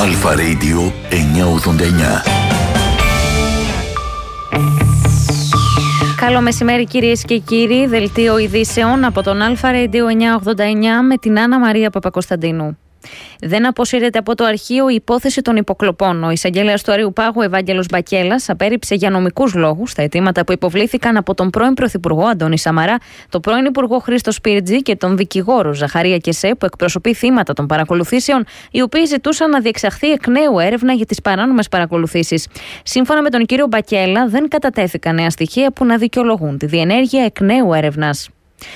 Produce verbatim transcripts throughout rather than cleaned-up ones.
Αλφα Radio εννιακόσια ογδόντα εννιά. Καλό μεσημέρι κυρίες και κύριοι, δελτίο ειδήσεων από τον Αλφα Radio εννιακόσια ογδόντα εννιά με την Άννα Μαρία Παπακοσταντίνου. Δεν αποσύρεται από το αρχείο η υπόθεση των υποκλοπών. Ο εισαγγέλεας του Αρείου Πάγου, Ευάγγελος Μπακέλας, απέρριψε για νομικούς λόγους τα αιτήματα που υποβλήθηκαν από τον πρώην Πρωθυπουργό Αντώνη Σαμαρά, τον πρώην Υπουργό Χρήστο Σπίρτζη και τον δικηγόρο Ζαχαρία Κεσέ, που εκπροσωπεί θύματα των παρακολουθήσεων, οι οποίοι ζητούσαν να διεξαχθεί εκ νέου έρευνα για τις παράνομες παρακολουθήσεις. Σύμφωνα με τον κύριο Μπακέλα, δεν κατατέθηκαν νέα στοιχεία που να δικαιολογούν τη διενέργεια εκ νέου έρευνας.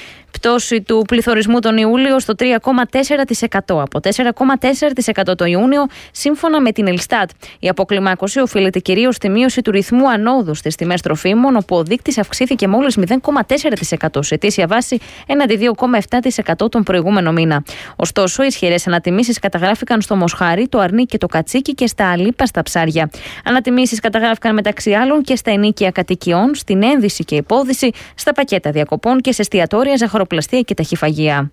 Πτώση του πληθωρισμού τον Ιούλιο στο τρία κόμμα τέσσερα τοις εκατό από τέσσερα κόμμα τέσσερα τοις εκατό το Ιούνιο, σύμφωνα με την Ελστάτ. Η αποκλιμάκωση οφείλεται κυρίως στη μείωση του ρυθμού ανόδου στις τιμές τροφίμων, όπου ο δείκτης αυξήθηκε μόλις μηδέν κόμμα τέσσερα τοις εκατό σε ετήσια βάση έναντι δύο κόμμα επτά τοις εκατό τον προηγούμενο μήνα. Ωστόσο, ισχυρές ανατιμήσεις καταγράφηκαν στο μοσχάρι, το αρνί και το κατσίκι και στα αλίπαστα ψάρια. Ανατιμήσεις καταγράφηκαν μεταξύ άλλων και στα ενοίκια κατοικιών, στην ένδυση και υπόδυση, στα πακέτα διακοπών και σε εστιατόρια, ζαχαροπλαστεία και ταχυφαγεία.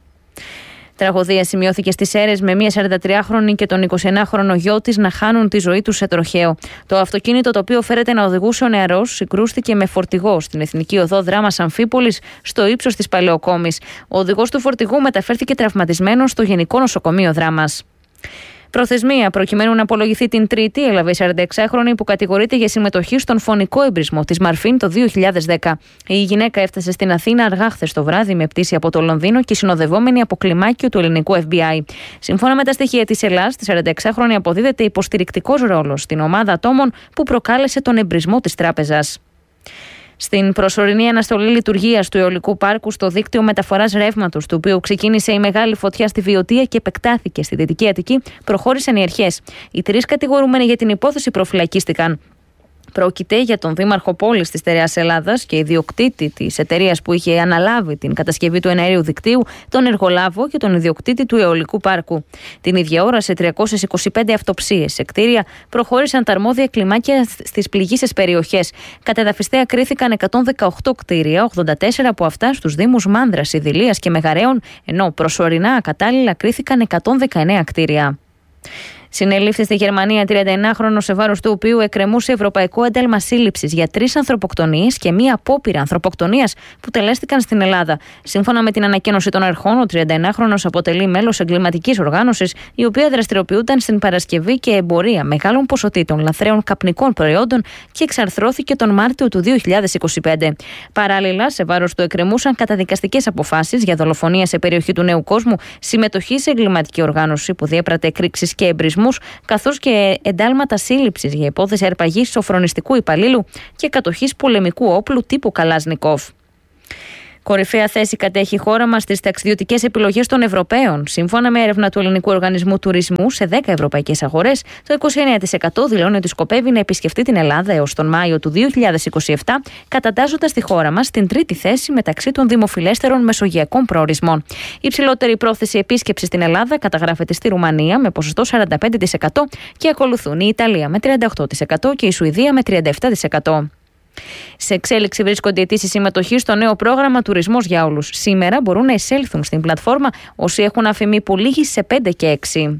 Τραγωδία σημειώθηκε στις Σέρρες με μία σαραντατριάχρονη και τον εικοσιενάχρονο γιο της να χάνουν τη ζωή τους σε τροχαίο. Το αυτοκίνητο, το οποίο φέρεται να οδηγούσε ο νεαρός, συγκρούστηκε με φορτηγό στην Εθνική Οδό Δράμας Αμφίπολης, στο ύψος της Παλαιοκόμης. Ο οδηγός του φορτηγού μεταφέρθηκε τραυματισμένος στο Γενικό Νοσοκομείο Δράμας. Προθεσμία προκειμένου να απολογηθεί την Τρίτη έλαβε η σαρανταεξάχρονη που κατηγορείται για συμμετοχή στον φωνικό εμπρισμό της Μαρφίν το δύο χιλιάδες δέκα. Η γυναίκα έφτασε στην Αθήνα αργά χθες το βράδυ με πτήση από το Λονδίνο και συνοδευόμενη από κλιμάκιο του ελληνικού εφ μπι άι. Σύμφωνα με τα στοιχεία της Ελλάς, τη σαρανταεξάχρονη αποδίδεται υποστηρικτικός ρόλος στην ομάδα ατόμων που προκάλεσε τον εμπρισμό της τράπεζας. Στην προσωρινή αναστολή λειτουργίας του αιωλικού πάρκου στο δίκτυο μεταφοράς ρεύματος, του οποίου ξεκίνησε η μεγάλη φωτιά στη Βιωτία και επεκτάθηκε στη Δυτική Αττική, προχώρησαν οι αρχές. Οι τρεις κατηγορούμενοι για την υπόθεση προφυλακίστηκαν. Πρόκειται για τον δήμαρχο πόλης της Στερεάς Ελλάδας και ιδιοκτήτη της εταιρείας που είχε αναλάβει την κατασκευή του εναέριου δικτύου, τον εργολάβο και τον ιδιοκτήτη του αιωλικού πάρκου. Την ίδια ώρα, σε τριακόσιες είκοσι πέντε αυτοψίες σε κτίρια, προχώρησαν τα αρμόδια κλιμάκια στις πληγείσες περιοχές. Κατεδαφιστέα κρίθηκαν εκατόν δεκαοκτώ κτίρια, ογδόντα τέσσερα από αυτά στους δήμους Μάνδρας, Ιδηλίας και Μεγαρέων, ενώ προσωρινά ακατάλληλα κρίθηκαν εκατόν δεκαεννέα κτίρια. Συνελήφθη στη Γερμανία τριανταεννάχρονος, σε βάρος του οποίου εκκρεμούσε ευρωπαϊκό ένταλμα σύλληψης για τρεις ανθρωποκτονίες και μία απόπειρα ανθρωποκτονίας που τελέστηκαν στην Ελλάδα. Σύμφωνα με την ανακοίνωση των αρχών, ο τριανταεννάχρονος αποτελεί μέλος εγκληματικής οργάνωσης, η οποία δραστηριοποιούταν στην παρασκευή και εμπορία μεγάλων ποσοτήτων λαθρέων καπνικών προϊόντων και εξαρθρώθηκε τον Μάρτιο του δύο χιλιάδες είκοσι πέντε. Παράλληλα, σε βάρος του εκκρεμούσαν καταδικαστικές αποφάσεις για δολοφονία σε περιοχή του Νέου Κόσμου, συμμετοχή σε εγκληματική οργάνωση που διέπρατε εκρήξεις και εμπρισμούς, καθώς και εντάλματα σύλληψης για υπόθεση αρπαγής σοφρονιστικού υπαλλήλου και κατοχής πολεμικού όπλου τύπου Καλάζνικοφ. Κορυφαία θέση κατέχει η χώρα μας στις ταξιδιωτικές επιλογές των Ευρωπαίων. Σύμφωνα με έρευνα του Ελληνικού Οργανισμού Τουρισμού, σε δέκα ευρωπαϊκές αγορές, το είκοσι εννέα τοις εκατό δηλώνει ότι σκοπεύει να επισκεφτεί την Ελλάδα έως τον Μάιο του δύο χιλιάδες είκοσι επτά, κατατάσσοντας τη χώρα μας στην τρίτη θέση μεταξύ των δημοφιλέστερων μεσογειακών προορισμών. Η υψηλότερη πρόθεση επίσκεψης στην Ελλάδα καταγράφεται στη Ρουμανία με ποσοστό σαράντα πέντε τοις εκατό και ακολουθούν η Ιταλία με τριάντα οκτώ τοις εκατό και η Σουηδία με τριάντα επτά τοις εκατό. Σε εξέλιξη βρίσκονται αιτήσεις συμμετοχής στο νέο πρόγραμμα Τουρισμός για Όλους. Σήμερα μπορούν να εισέλθουν στην πλατφόρμα όσοι έχουν αφημί που λήγει σε πέντε και έξι.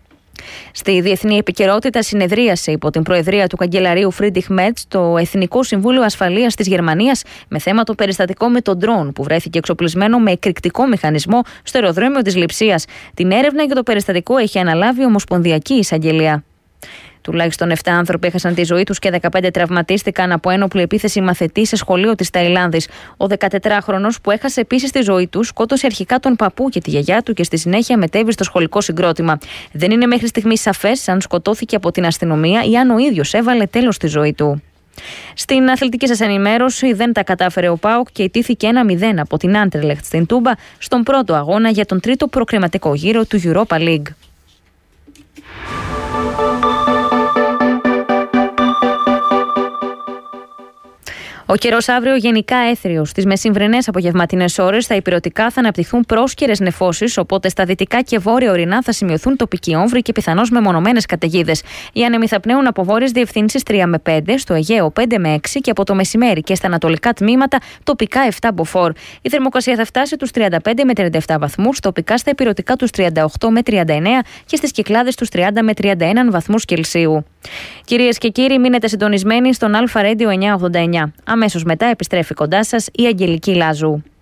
Στη διεθνή επικαιρότητα, συνεδρίασε υπό την προεδρία του καγκελαρίου Φρίντριχ Μέρτς το Εθνικό Συμβούλιο Ασφαλείας της Γερμανίας με θέμα το περιστατικό με τον ντρόν που βρέθηκε εξοπλισμένο με εκρηκτικό μηχανισμό στο αεροδρόμιο της Λειψίας. Την έρευνα για το περιστατικό έχει αναλάβει η Ομοσπονδιακή Εισαγγελία. Τουλάχιστον επτά άνθρωποι έχασαν τη ζωή τους και δεκαπέντε τραυματίστηκαν από ένοπλη επίθεση μαθητή σε σχολείο της Ταϊλάνδης. Ο δεκατετράχρονος, που έχασε επίσης τη ζωή του, σκότωσε αρχικά τον παππού και τη γιαγιά του και στη συνέχεια μετέβη στο σχολικό συγκρότημα. Δεν είναι μέχρι στιγμής σαφές αν σκοτώθηκε από την αστυνομία ή αν ο ίδιος έβαλε τέλος στη ζωή του. Στην αθλητική σας ενημέρωση, δεν τα κατάφερε ο ΠΑΟΚ και ιτήθηκε ένα μηδέν από την Άντερλεχτ στην Τούμπα στον πρώτο αγώνα για τον τρίτο προκριματικό γύρο του Europa League. Ο καιρός αύριο γενικά έθριος. Στις μεσημβρινές απογευματινές ώρες στα ηπειρωτικά θα αναπτυχθούν πρόσκαιρες νεφώσεις, οπότε στα δυτικά και βόρεια ορεινά θα σημειωθούν τοπικοί όμβροι και πιθανώς μεμονωμένες καταιγίδες. Οι άνεμοι θα πνέουν από βόρειες διευθύνσεις τρία με πέντε, στο Αιγαίο πέντε με έξι και από το μεσημέρι και στα ανατολικά τμήματα τοπικά επτά μποφόρ. Η θερμοκρασία θα φτάσει τους τριάντα πέντε με τριάντα επτά βαθμούς, τοπικά στα ηπειρωτικά τους τριάντα οκτώ με τριάντα εννέα και στις Κυκλάδες τους τριάντα με τριάντα ένα βαθμούς Κελσίου. Κυρίες και κύριοι, μείνετε συντονισμένοι στον Αλφα Radio εννιακόσια ογδόντα εννιά. Αμέσως μετά επιστρέφει κοντά σας η Αγγελική Λάζου.